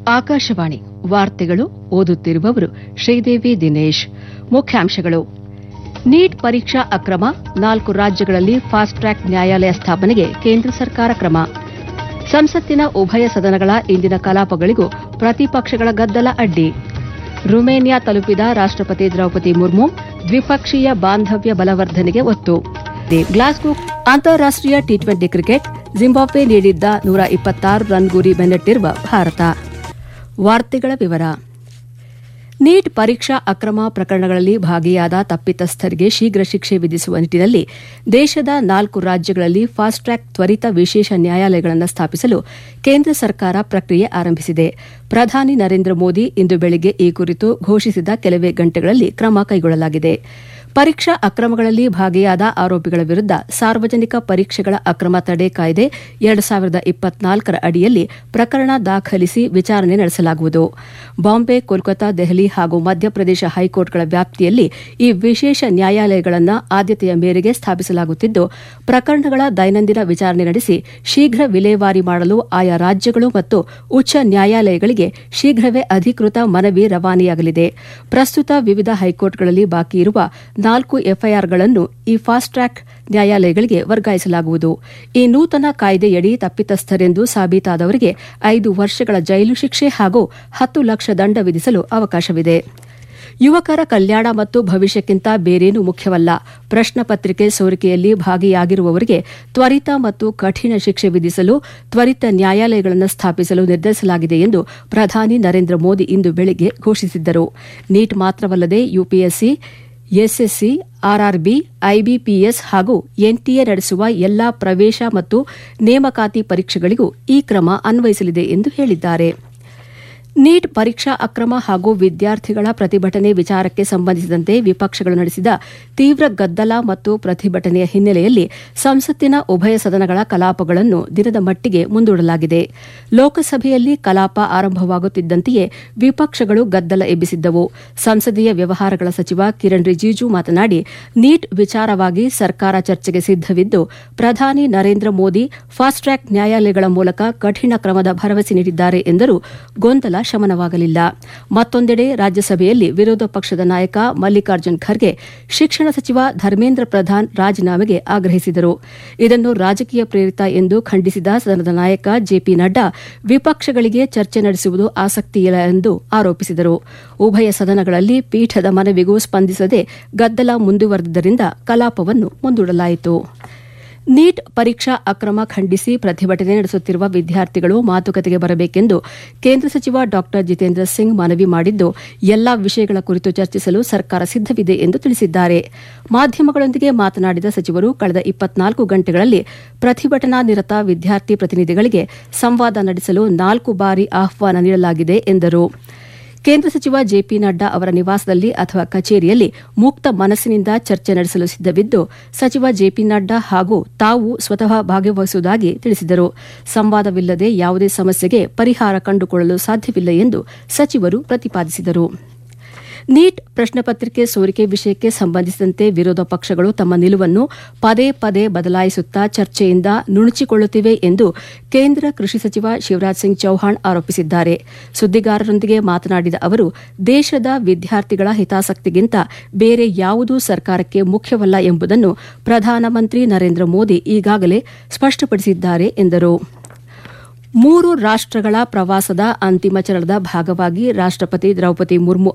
ಆಕಾಶವಾಣಿ ವಾರ್ತೆಗಳು ಓದುತ್ತಿರುವವರು ಶ್ರೀದೇವಿ ದಿನೇಶ್. ಮುಖ್ಯಾಂಶಗಳು: ನೀಟ್ ಪರೀಕ್ಷಾ ಅಕ್ರಮ, 4 ರಾಜ್ಯಗಳಲ್ಲಿ ಫಾಸ್ಟ್ ಟ್ರ್ಯಾಕ್ ನ್ಯಾಯಾಲಯ ಸ್ಥಾಪನೆಗೆ ಕೇಂದ್ರ ಸರ್ಕಾರ ಕ್ರಮ. ಸಂಸತ್ತಿನ ಉಭಯ ಸದನಗಳ ಇಂದಿನ ಕಲಾಪಗಳಿಗೂ ಪ್ರತಿಪಕ್ಷಗಳ ಗದ್ದಲ ಅಡ್ಡಿ. ರುಮೇನಿಯಾ ತಲುಪಿದ ರಾಷ್ಟಪತಿ ದ್ರೌಪದಿ ಮುರ್ಮು, ದ್ವಿಪಕ್ಷೀಯ ಬಾಂಧವ್ಯ ಬಲವರ್ಧನೆಗೆ ಒತ್ತು. ಗ್ಲಾಸ್ಗೋ ಅಂತಾರಾಷ್ಟೀಯ ಟಿ20 ಕ್ರಿಕೆಟ್, ಜಿಂಬಾಬ್ವೆ ನೀಡಿದ್ದ 126 ರನ್ ಗುರಿ ಬೆನ್ನಟ್ಟಿರುವ ಭಾರತ. ವಾರ್ತೆಗಳ ವಿವರ. ನೀಟ್ ಪರೀಕ್ಷಾ ಅಕ್ರಮ ಪ್ರಕರಣಗಳಲ್ಲಿ ಭಾಗಿಯಾದ ತಪ್ಪಿತಸ್ಥರಿಗೆ ಶೀಘ್ರ ಶಿಕ್ಷೆ ವಿಧಿಸುವ ನಿಟ್ಟಿನಲ್ಲಿ ದೇಶದ 4 ರಾಜ್ಯಗಳಲ್ಲಿ ಫಾಸ್ಟ್ ಟ್ರ್ಯಾಕ್ ತ್ವರಿತ ವಿಶೇಷ ನ್ಯಾಯಾಲಯಗಳನ್ನು ಸ್ಥಾಪಿಸಲು ಕೇಂದ್ರ ಸರ್ಕಾರ ಪ್ರಕ್ರಿಯೆ ಆರಂಭಿಸಿದೆ. ಪ್ರಧಾನಿ ನರೇಂದ್ರ ಮೋದಿ ಇಂದು ಬೆಳಗ್ಗೆ ಈ ಕುರಿತು ಘೋಷಿಸಿದ ಕೆಲವೇ ಗಂಟೆಗಳಲ್ಲಿ ಕ್ರಮ ಕೈಗೊಳ್ಳಲಾಗಿದೆ. ಪರೀಕ್ಷಾ ಅಕ್ರಮಗಳಲ್ಲಿ ಭಾಗಿಯಾದ ಆರೋಪಿಗಳ ವಿರುದ್ದ ಸಾರ್ವಜನಿಕ ಪರೀಕ್ಷೆಗಳ ಅಕ್ರಮ ತಡೆ ಕಾಯ್ದೆ 2024 ಅಡಿಯಲ್ಲಿ ಪ್ರಕರಣ ದಾಖಲಿಸಿ ವಿಚಾರಣೆ ನಡೆಸಲಾಗುವುದು. ಬಾಂಬೆ, ಕೋಲ್ಕತಾ, ದೆಹಲಿ ಹಾಗೂ ಮಧ್ಯಪ್ರದೇಶ ಹೈಕೋರ್ಟ್ಗಳ ವ್ಯಾಪ್ತಿಯಲ್ಲಿ ಈ ವಿಶೇಷ ನ್ಯಾಯಾಲಯಗಳನ್ನು ಆದ್ಯತೆಯ ಮೇರೆಗೆ ಸ್ಥಾಪಿಸಲಾಗುತ್ತಿದ್ದು, ಪ್ರಕರಣಗಳ ದೈನಂದಿನ ವಿಚಾರಣೆ ನಡೆಸಿ ಶೀಘ್ರ ವಿಲೇವಾರಿ ಮಾಡಲು ಆಯಾ ರಾಜ್ಯಗಳು ಮತ್ತು ಉಚ್ಚ ನ್ಯಾಯಾಲಯಗಳಿಗೆ ಶೀಘ್ರವೇ ಅಧಿಕೃತ ಮನವಿ ರವಾನೆಯಾಗಲಿದೆ. ಪ್ರಸ್ತುತ ವಿವಿಧ ಹೈಕೋರ್ಟ್ಗಳಲ್ಲಿ ಬಾಕಿ ಇರುವ 4 ಎಫ್ಐಆರ್ಗಳನ್ನು ಈ ಫಾಸ್ಟ್ ಟ್ರ್ಯಾಕ್ ನ್ಯಾಯಾಲಯಗಳಿಗೆ ವರ್ಗಾಯಿಸಲಾಗುವುದು. ಈ ನೂತನ ಕಾಯ್ದೆಯಡಿ ತಪ್ಪಿತಸ್ಥರೆಂದು ಸಾಬೀತಾದವರಿಗೆ 5 ವರ್ಷಗಳ ಜೈಲು ಶಿಕ್ಷೆ ಹಾಗೂ 10 ಲಕ್ಷ ದಂಡ ವಿಧಿಸಲು ಅವಕಾಶವಿದೆ. ಯುವಕರ ಕಲ್ಯಾಣ ಮತ್ತು ಭವಿಷ್ಯಕ್ಕಿಂತ ಬೇರೇನೂ ಮುಖ್ಯವಲ್ಲ. ಪ್ರಶ್ನೆ ಪತ್ರಿಕೆ ಸೋರಿಕೆಯಲ್ಲಿ ಭಾಗಿಯಾಗಿರುವವರಿಗೆ ತ್ವರಿತ ಮತ್ತು ಕಠಿಣ ಶಿಕ್ಷೆ ವಿಧಿಸಲು ತ್ವರಿತ ನ್ಯಾಯಾಲಯಗಳನ್ನು ಸ್ಥಾಪಿಸಲು ನಿರ್ಧರಿಸಲಾಗಿದೆ ಎಂದು ಪ್ರಧಾನಿ ನರೇಂದ್ರ ಮೋದಿ ಇಂದು ಬೆಳಗ್ಗೆ ಘೋಷಿಸಿದ್ದರು. ನೀಟ್ ಮಾತ್ರವಲ್ಲದೆ ಯುಪಿಎಸ್ಸಿ, ಎಸ್ಎಸ್ಸಿ, ಆರ್ಆರ್ಬಿ, ಐಬಿಪಿಎಸ್ ಹಾಗೂ ಎನ್ಟಿಎ ನಡೆಸುವ ಎಲ್ಲಾ ಪ್ರವೇಶ ಮತ್ತು ನೇಮಕಾತಿ ಪರೀಕ್ಷೆಗಳಿಗೂ ಈ ಕ್ರಮ ಅನ್ವಯಿಸಲಿದೆ ಎಂದು ಹೇಳಿದ್ದಾರೆ. ನೀಟ್ ಪರೀಕ್ಷಾ ಅಕ್ರಮ ಹಾಗೂ ವಿದ್ಯಾರ್ಥಿಗಳ ಪ್ರತಿಭಟನೆ ವಿಚಾರಕ್ಕೆ ಸಂಬಂಧಿಸಿದಂತೆ ವಿಪಕ್ಷಗಳು ನಡೆಸಿದ ತೀವ್ರ ಗದ್ದಲ ಮತ್ತು ಪ್ರತಿಭಟನೆಯ ಹಿನ್ನೆಲೆಯಲ್ಲಿ ಸಂಸತ್ತಿನ ಉಭಯ ಸದನಗಳ ಕಲಾಪಗಳನ್ನು ದಿನದ ಮಟ್ಟಿಗೆ ಮುಂದೂಡಲಾಗಿದೆ. ಲೋಕಸಭೆಯಲ್ಲಿ ಕಲಾಪ ಆರಂಭವಾಗುತ್ತಿದ್ದಂತೆಯೇ ವಿಪಕ್ಷಗಳು ಗದ್ದಲ ಎಬ್ಬಿಸಿದ್ದವು. ಸಂಸದೀಯ ವ್ಯವಹಾರಗಳ ಸಚಿವ ಕಿರಣ್ ರಿಜಿಜು ಮಾತನಾಡಿ, ನೀಟ್ ವಿಚಾರವಾಗಿ ಸರ್ಕಾರ ಚರ್ಚೆಗೆ ಸಿದ್ದವಿದ್ದು, ಪ್ರಧಾನಿ ನರೇಂದ್ರ ಮೋದಿ ಫಾಸ್ಟ್ ಟ್ರ್ಯಾಕ್ ನ್ಯಾಯಾಲಯಗಳ ಮೂಲಕ ಕಠಿಣ ಕ್ರಮದ ಭರವಸೆ ನೀಡಿದ್ದಾರೆ ಎಂದರೂ ಗೊಂದಲ ಶಮನವಾಗಲಿಲ್ಲ. ಮತ್ತೊಂದೆಡೆ ರಾಜ್ಯಸಭೆಯಲ್ಲಿ ವಿರೋಧ ಪಕ್ಷದ ನಾಯಕ ಮಲ್ಲಿಕಾರ್ಜುನ್ ಖರ್ಗೆ ಶಿಕ್ಷಣ ಸಚಿವ ಧರ್ಮೇಂದ್ರ ಪ್ರಧಾನ್ ರಾಜೀನಾಮೆಗೆ ಆಗ್ರಹಿಸಿದರು. ಇದನ್ನು ರಾಜಕೀಯ ಪ್ರೇರಿತ ಎಂದು ಖಂಡಿಸಿದ ಸದನದ ನಾಯಕ ಜೆಪಿ ನಡ್ಡಾ ವಿಪಕ್ಷಗಳಿಗೆ ಚರ್ಚೆ ನಡೆಸುವುದು ಆಸಕ್ತಿಯಿಲ್ಲ ಎಂದು ಆರೋಪಿಸಿದರು. ಉಭಯ ಸದನಗಳಲ್ಲಿ ಪೀಠದ ಮನವಿಗೂ ಸ್ಪಂದಿಸದೆ ಗದ್ದಲ ಮುಂದುವರೆದಿದ್ದರಿಂದ ಕಲಾಪವನ್ನು ಮುಂದೂಡಲಾಯಿತು. ನೀಟ್ ಪರೀಕ್ಷಾ ಅಕ್ರಮ ಖಂಡಿಸಿ ಪ್ರತಿಭಟನೆ ನಡೆಸುತ್ತಿರುವ ವಿದ್ಯಾರ್ಥಿಗಳು ಮಾತುಕತೆಗೆ ಬರಬೇಕೆಂದು ಕೇಂದ್ರ ಸಚಿವ ಡಾ ಜಿತೇಂದ್ರ ಸಿಂಗ್ ಮನವಿ ಮಾಡಿದ್ದು, ಎಲ್ಲಾ ವಿಷಯಗಳ ಕುರಿತು ಚರ್ಚಿಸಲು ಸರ್ಕಾರ ಸಿದ್ದವಿದೆ ಎಂದು ತಿಳಿಸಿದ್ದಾರೆ. ಮಾಧ್ಯಮಗಳೊಂದಿಗೆ ಮಾತನಾಡಿದ ಸಚಿವರು, ಕಳೆದ 24 ಗಂಟೆಗಳಲ್ಲಿ ಪ್ರತಿಭಟನಾ ನಿರತ ವಿದ್ಯಾರ್ಥಿ ಪ್ರತಿನಿಧಿಗಳಿಗೆ ಸಂವಾದ ನಡೆಸಲು 4 ಬಾರಿ ಆಹ್ವಾನ ನೀಡಲಾಗಿದೆ ಎಂದರು. ಕೇಂದ್ರ ಸಚಿವ ಜೆಪಿ ನಡ್ಡಾ ಅವರ ನಿವಾಸದಲ್ಲಿ ಅಥವಾ ಕಚೇರಿಯಲ್ಲಿ ಮುಕ್ತ ಮನಸ್ಸಿನಿಂದ ಚರ್ಚೆ ನಡೆಸಲು ಸಿದ್ದವಿದ್ದು, ಸಚಿವ ಜೆಪಿ ನಡ್ಡಾ ಹಾಗೂ ತಾವು ಸ್ವತಃ ಭಾಗವಹಿಸುವುದಾಗಿ ತಿಳಿಸಿದರು. ಸಂವಾದವಿಲ್ಲದೆ ಯಾವುದೇ ಸಮಸ್ಯೆಗೆ ಪರಿಹಾರ ಕಂಡುಕೊಳ್ಳಲು ಸಾಧ್ಯವಿಲ್ಲ ಎಂದು ಸಚಿವರು ಪ್ರತಿಪಾದಿಸಿದರು. ನೀಟ್ ಪ್ರಶ್ನೆ ಪತ್ರಿಕೆ ಸೋರಿಕೆ ವಿಷಯಕ್ಕೆ ಸಂಬಂಧಿಸಿದಂತೆ ವಿರೋಧ ಪಕ್ಷಗಳು ತಮ್ಮ ನಿಲುವನ್ನು ಪದೇ ಪದೇ ಬದಲಾಯಿಸುತ್ತಾ ಚರ್ಚೆಯಿಂದ ನುಣುಚಿಕೊಳ್ಳುತ್ತಿವೆ ಎಂದು ಕೇಂದ್ರ ಕೃಷಿ ಸಚಿವ ಶಿವರಾಜ್ ಸಿಂಗ್ ಚೌಹಾಣ್ ಆರೋಪಿಸಿದ್ದಾರೆ. ಸುದ್ದಿಗಾರರೊಂದಿಗೆ ಮಾತನಾಡಿದ ಅವರು, ದೇಶದ ವಿದ್ಯಾರ್ಥಿಗಳ ಹಿತಾಸಕ್ತಿಗಿಂತ ಬೇರೆ ಯಾವುದೂ ಸರ್ಕಾರಕ್ಕೆ ಮುಖ್ಯವಲ್ಲ ಎಂಬುದನ್ನು ಪ್ರಧಾನಮಂತ್ರಿ ನರೇಂದ್ರ ಮೋದಿ ಈಗಾಗಲೇ ಸ್ಪಷ್ಟಪಡಿಸಿದ್ದಾರೆ ಎಂದರು. 3 ರಾಷ್ಟಗಳ ಪ್ರವಾಸದ ಅಂತಿಮ ಚರಣದ ಭಾಗವಾಗಿ ರಾಷ್ಟಪತಿ ದ್ರೌಪದಿ ಮುರ್ಮು